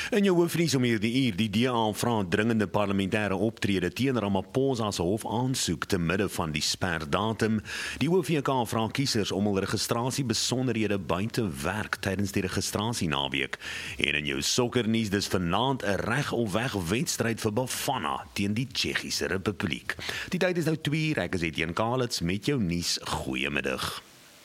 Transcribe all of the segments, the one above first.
In jou hoofnuus om hierdie uur, die DA vra dringende parlementêre optrede teen Ramaphosa se hofaansoek te midde van die sperdatum. Die OVK vra kiesers om hul registrasiebesonderhede by te werk tydens die registrasienaweek. En in jou sokkernuus dis vanaand 'n reg of weg wedstryd vir Bafana teen die Tsjechiese Republiek. Die tyd is nou 2:00, ek is Etienne Kalitz met jou nuus. Goeiemiddag.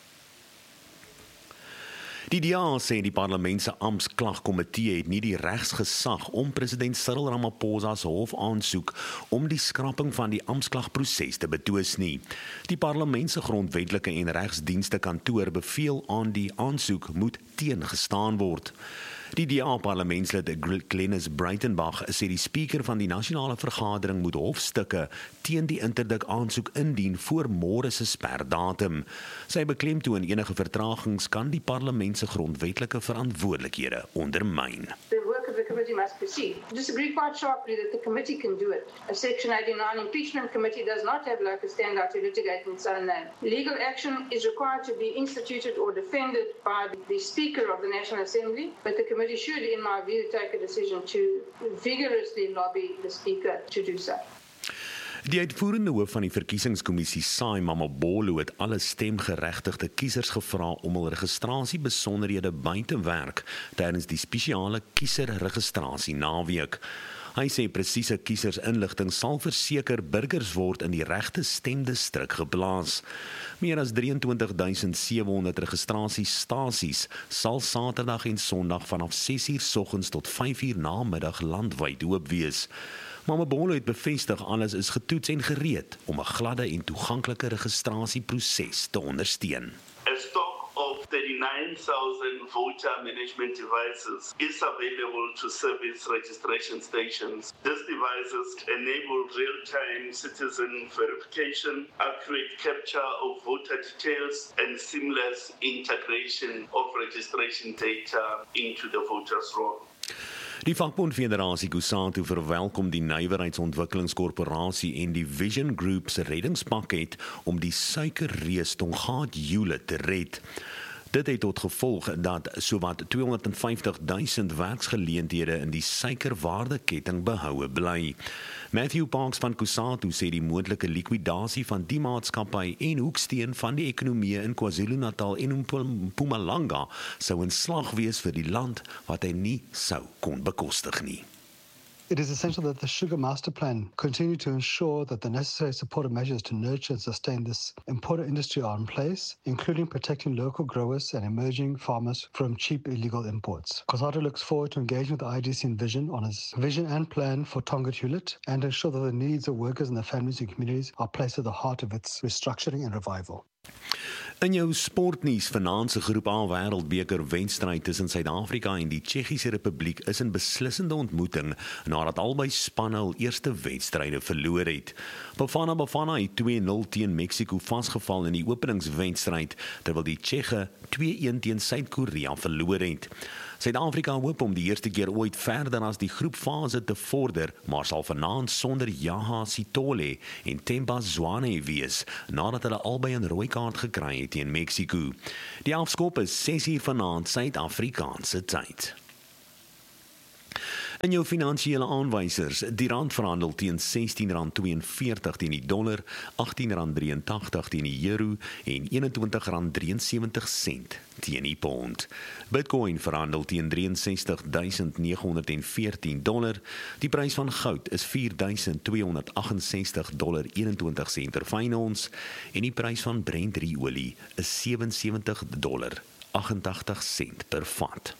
Die DA sê die parlement se amptklagkomitee het nie die regsgesag om president Cyril Ramaphosa se hofaansoek om die skrapping van die amptklagproses te betwis nie. Die parlement se grondwetlike en regsdienste kantoor beveel aan die aansoek moet teengestaan word. Die DA-parlementslid Glenis Breitenbach sê die speaker van die nasionale vergadering moet hofstukke teen die interdik aansoek indien voor môre se sperdatum. Sy beklemtoon enige vertragings kan die parlement se grondwetlike verantwoordelikhede ondermyn. The work of the committee must proceed. I disagree quite sharply that the committee can do it. A Section 89 impeachment committee does not have locus standi to litigate in its own name. Legal action is required to be instituted or defended by the Speaker of the National Assembly, but the committee should, in my view, take a decision to vigorously lobby the Speaker to do so. Die uitvoerende hoof van die verkiesingskommissie, Sai Mamabolo, het alle stemgeregtigde kiesers gevra om hul registrasiebesonderhede by te werk tydens die spesiale kieserregistrasie naweek. Hy sê presiese kiesersinligting sal verseker burgers word in die regte stemdistrik geplaas. Meer as 23.700 registrasiestasies sal Saterdag en Sondag vanaf 6:00 soggens tot 5:00 namiddag landwyd oop wees. Mamabolo het bevestig alles is getoets en gereed om 'n gladde en toeganklike registrasieproses te ondersteun. A stock of 39,000 voter management devices is available to service registration stations. These devices enable real-time citizen verification, accurate capture of voter details, and seamless integration of registration data into the voters' roll. Die vakbondfederasie COSATU verwelkom die Nywerheidsontwikkelingskorporasie en die Vision Group se reddingspakket om die suikerreus Tongaat Joule te red. Dit het tot gevolg dat sowat 250.000 werksgeleenthede in die suikerwaardeketting behoue bly. Matthew Parks van COSATU sê die moontlike likwidasie van die maatskappy en hoeksteen van die ekonomie in KwaZulu-Natal en Mpumalanga sou 'n slag wees vir die land wat hy nie sou kon bekostig nie. It is essential that the Sugar Master Plan continue to ensure that the necessary supportive measures to nurture and sustain this important industry are in place, including protecting local growers and emerging farmers from cheap illegal imports. COSATU looks forward to engaging with the IDC and Vision on its vision and plan for Tongaat Hewlett and ensure that the needs of workers and their families and communities are placed at the heart of its restructuring and revival. In jou sportnuus, vanaand se Groep A Wêreldbeker wedstryd tussen Suid-Afrika en die Tsjechiese Republiek is 'n beslissende ontmoeting nadat albei spanne hul eerste wedstryde verloor het. Bafana het 2-0 teen Mexiko vasgeval in die openingswedstryd terwyl die Tsjeche 2-1 teen Suid-Korea verloor het. Suid-Afrika hoop om die eerste keer ooit verder as die groepfase te vorder, maar sal vanaand sonder Jaha Sitole en Themba Zwane wees, nadat hulle albei 'n rooi kaart gekry het teen Mexiko. Die afskop is 6:00 vanaand Suid-Afrikaanse tyd. In jou finansiële aanwysers, die rand verhandel teen R16.42 teen die dollar, R18.83 teen die euro en R21.73 teen die pond. Bitcoin verhandel teen $63.914. Die prys van goud is $4.268.21 per fyn ons en die prys van Brent olie is $77.88 per vat.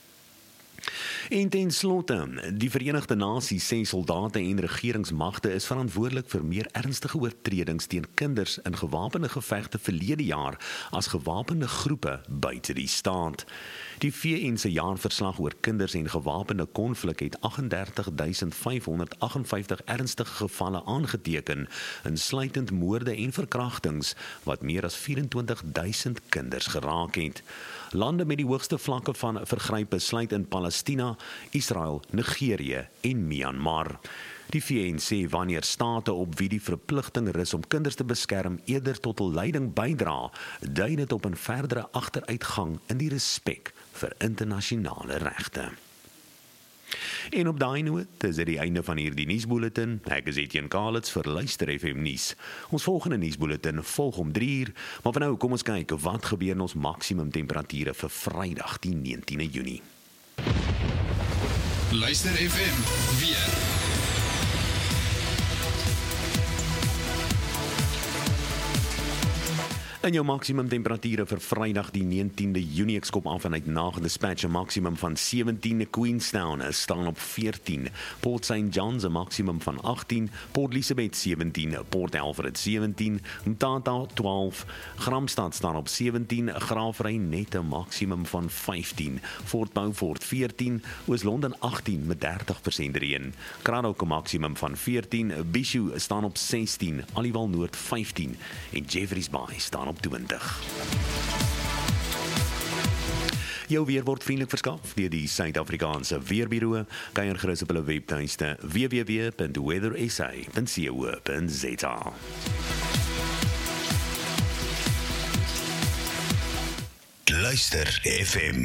En ten slotte, die Verenigde Nasies sê soldate en regeringsmagte is verantwoordelik vir meer ernstige oortredings teen kinders in gewapende gevegte verlede jaar as gewapende groepe buite die staat. Die VN se jaarverslag oor kinders en gewapende konflik het 38.558 ernstige gevalle aangeteken, insluitend moorde en verkrachtings, wat meer as 24.000 kinders geraak het. Lande met die hoogste vlakke van vergrype sluit in Palestina, Israel, Nigerië en Myanmar. Die VN sê wanneer state op wie die verpligting rus om kinders te beskerm eerder tot hul lyding bydra, dui dit op 'n verdere agteruitgang in die respek vir internasionale regte. En op daai noot is dit die einde van hierdie nuusbulletin. Ek is Etienne Kalitz vir Luister FM nuus. Ons volgende nuusbulletin volg om 3:00, maar vir nou kom ons kyk wat gebeur in ons maksimum temperature vir Vrydag die 19de Junie. Luister FM weer. In jou maksimum temperature vir Vrydag die 19de Junie, ek skop af vanuit Nagedispatch, 'n maksimum van 17, Queenstown staan op 14, Port St. John's 'n maksimum van 18, Port Elizabeth 17, Port Alfred 17, Mtata 12, Gramstad staan op 17, Graafrein net 'n maksimum van 15, Fort Beaufort 14, Oos-London 18 met 30% reën, Cradock 'n maksimum van 14, Bishu staan op 16, Aliwal Noord 15 en Jeffreys Bay staan op 20. Jou weer word vriendelik verskaf deur die Suid-Afrikaanse Weerbureau. Kyk gerus op hulle webtuiste www.weathersa.co.za. Luister FM.